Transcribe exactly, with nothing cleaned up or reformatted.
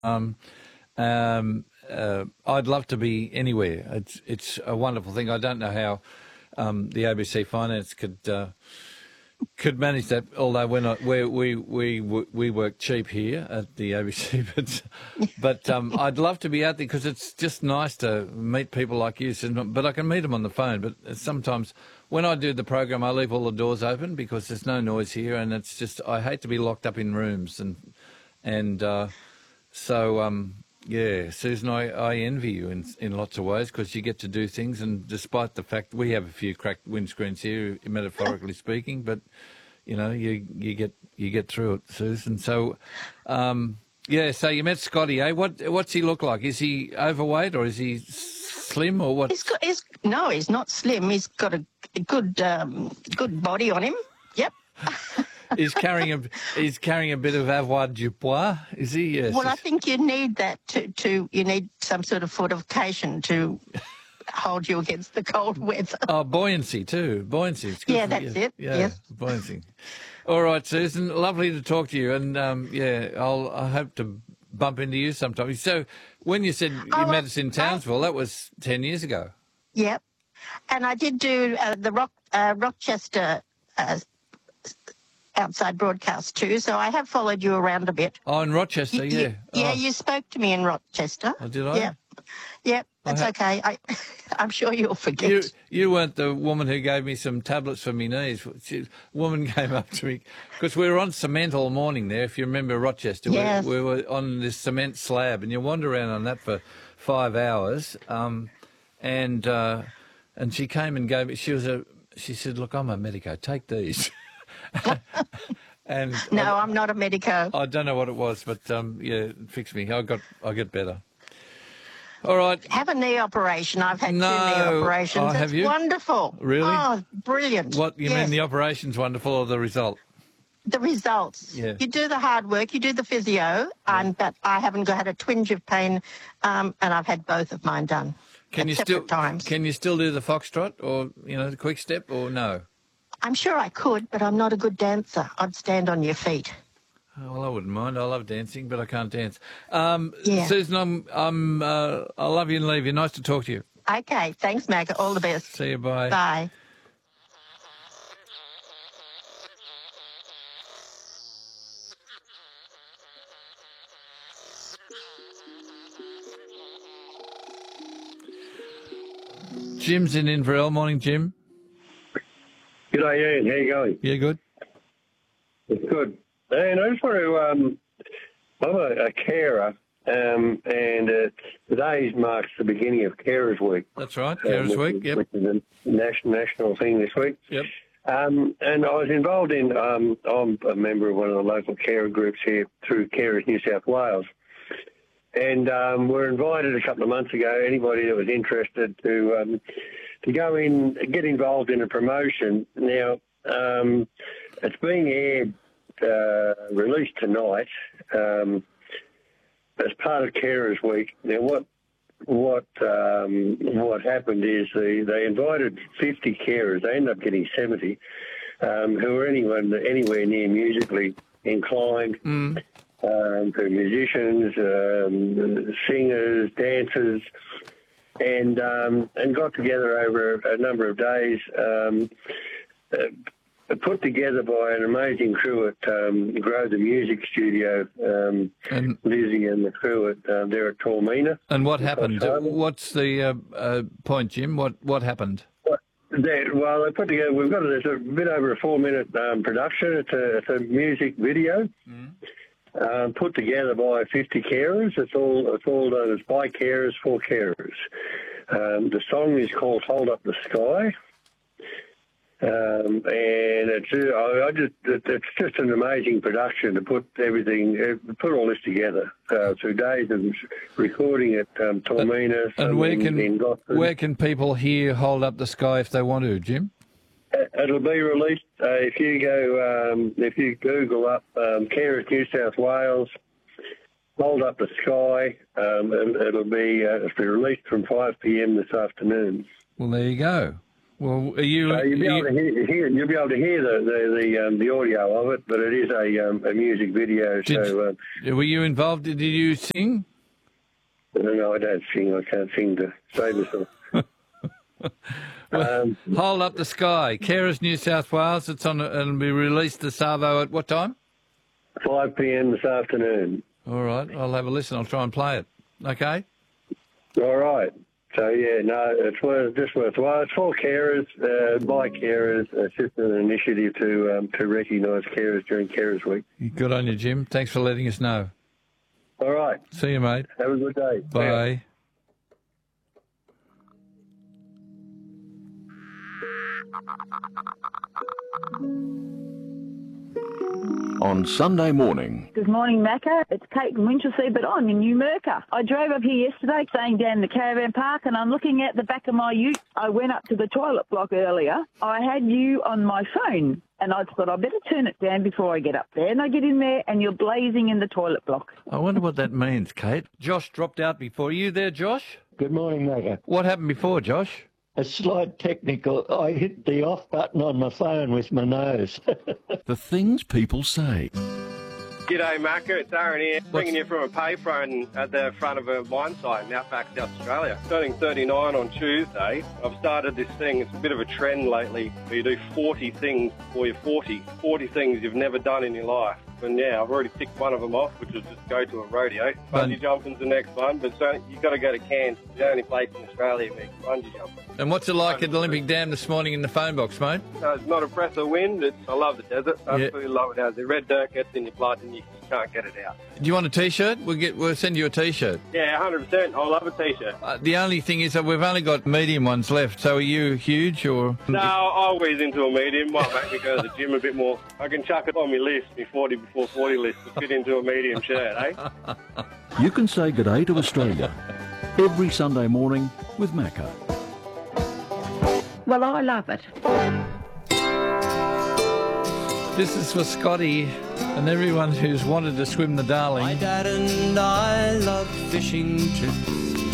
Um, um, uh, I'd love to be anywhere. It's it's a wonderful thing. I don't know how um, the A B C Finance could uh, could manage that. Although we're not, we we we we work cheap here at the A B C, but but um, I'd love to be out there because it's just nice to meet people like you. But I can meet them on the phone. But sometimes when I do the program, I leave all the doors open because there's no noise here, and it's just I hate to be locked up in rooms and and. Uh, So, um, yeah, Susan, I, I envy you in in lots of ways because you get to do things, and despite the fact we have a few cracked windscreens here, metaphorically speaking, but you know, you you get you get through it, Susan. So, um, yeah, so you met Scotty, eh? What what's he look like? Is he overweight or is he slim or what? He's got, he's, no, he's not slim. He's got a, a good um, good body on him. Yep. He's carrying a he's carrying a bit of avoirdupois, is he? Yes. Well, I think you need that to, to you need some sort of fortification to hold you against the cold weather. Oh, buoyancy too. Buoyancy. It's good yeah, for, that's yeah, it. Yeah, yes. Buoyancy. All right, Susan. Lovely to talk to you, and um, yeah, I'll I hope to bump into you sometime. So, when you said you oh, met us in Townsville, I, that was ten years ago. Yep, and I did do uh, the Rock uh, Rochester. Uh, outside broadcast too, so I have followed you around a bit. Oh, in Rochester, you, yeah. You, yeah, oh. you spoke to me in Rochester. Oh, did I? Yeah. Yeah, that's I ha- okay. I, I'm sure you'll forget. You, you weren't the woman who gave me some tablets for my knees. She, a woman came up to me, because we were on cement all morning there, if you remember Rochester. Yes. We, we were on this cement slab, and you wander around on that for five hours. Um, and uh, and she came and gave me, she was a, she said, look, I'm a medico, take these. and no, I, I'm not a medico. I don't know what it was, but um, yeah, it fixed me. I got, I get better. All right. Have a knee operation. I've had no. two knee operations. Oh, it's have you? wonderful. Really? Oh, brilliant. What you yes. mean the operation's wonderful or the result? The results. Yeah. You do the hard work. You do the physio. Um, but I haven't had a twinge of pain, um, and I've had both of mine done. Can at you separate still times. Can you still do the foxtrot or you know the quick step or no? I'm sure I could, but I'm not a good dancer. I'd stand on your feet. Oh, well, I wouldn't mind. I love dancing, but I can't dance. Um, yeah. Susan, I'm, I'm, uh, I love you and leave you. Nice to talk to you. Okay, thanks, Maggie. All the best. See you. Bye. Bye. Jim's in Inverell. Morning, Jim. G'day, Ian. How you going? Yeah, good. It's good. And I just want to, um, I'm a, a carer, um, and uh, today marks the beginning of Carers Week. That's right, Carers um, Week, which, yep. Which is a national, national thing this week. Yep. Um, and I was involved in, um, I'm a member of one of the local carer groups here through Carers New South Wales. And um, we're invited a couple of months ago, anybody that was interested to um, to go in, get involved in a promotion. Now, um, it's being aired, uh, released tonight um, as part of Carers Week. Now, what what um, what happened is they, they invited fifty carers. They ended up getting seventy, um, who were anyone anywhere near musically inclined. Mm. Um, for musicians, um, singers, dancers, and um, and got together over a number of days, um, uh, put together by an amazing crew at um, Grow the Music Studio, um, and, Lizzie and the crew at uh, there at Tormina. And what happened? What's the uh, uh, point, Jim? What what happened? That, well, they put together. We've got it's a bit over a four-minute um, production. It's a, it's a music video. Mm. Um, put together by fifty carers. It's all it's all done as by carers for carers. Um, the song is called "Hold Up the Sky," um, and it's I, I just it's just an amazing production to put everything, put all this together uh, through days of recording at um, Tormina. And where in, can in where can people hear "Hold Up the Sky" if they want to, Jim? It'll be released uh, if you go, um, if you Google up um, Carers New South Wales, Hold Up the Sky, um, and it'll be, uh, it'll be released from five p m this afternoon. Well, there you go. Well, are you? So you'll be you- able to hear, hear you'll be able to hear the the the, um, the audio of it, but it is a um, a music video. Did- so um, were you involved? Did you sing? no, I don't sing. I can't sing to save myself. um, Hold Up the Sky, Carers, New South Wales. It's on. It'll be released this Savo at what time? five p.m. this afternoon. All right, I'll have a listen. I'll try and play it. Okay. All right. So yeah, no, it's worth, just worthwhile. It's for carers, uh, by carers. It's just an initiative to um, to recognise carers during Carers Week. Good on you, Jim. Thanks for letting us know. All right. See you, mate. Have a good day. Bye. On Sunday morning, Good morning, Macca. It's Kate from Winchelsea, but I'm in New Merca. I drove up here yesterday, staying down in the caravan park, and I'm looking at the back of my ute. I went up to the toilet block earlier. I had you on my phone, and I thought I'd better turn it down before I get up there. And I get in there, and you're blazing in the toilet block. I wonder what that means, Kate. Josh dropped out before. Are you there, Josh? Good morning, Maggie. What happened before, Josh? A slight technical. I hit the off button on my phone with my nose. the things people say. G'day, Macca. It's Aaron here, bringing you from a payphone at the front of a mine site in Outback, South Australia. Turning thirty-nine on Tuesday. I've started this thing. It's a bit of a trend lately where you do forty things before you're forty. forty things you've never done in your life. And yeah, I've already ticked one of them off, which was just go to a rodeo. Bungee jumping's the next one, but so you've got to go to Cairns. It's the only place in Australia where you can bungee jump. And what's it like at Olympic Dam this morning in the phone box, mate? No, it's not a breath of wind. It's, I love the desert. I absolutely love it. As the red dirt gets in your blood and you just can't get it out. Do you want a T-shirt? We'll get. We'll send you a T-shirt. Yeah, one hundred percent. I love a T-shirt. Uh, the only thing is that we've only got medium ones left. So are you huge or? No, I'll whiz into a medium. Might make me go to the gym a bit more. I can chuck it on my list, my forty before forty list, to fit into a medium shirt, eh? You can say good day to Australia every Sunday morning with Macca. Well, I love it. This is for Scotty and everyone who's wanted to swim the Darling. My dad and I love fishing too.